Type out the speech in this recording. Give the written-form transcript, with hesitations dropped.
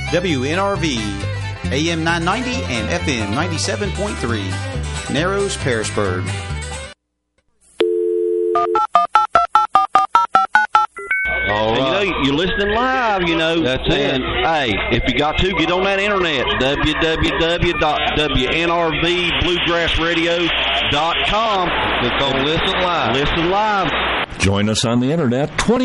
WNRV, AM 990 and FM 97.3, Narrows, Pearisburg. All right. You're listening live, That's it. Hey, if you got to, get on that internet, www.wnrbbluegrassradio.com. Click on Listen Live. Listen live. Join us on the internet 20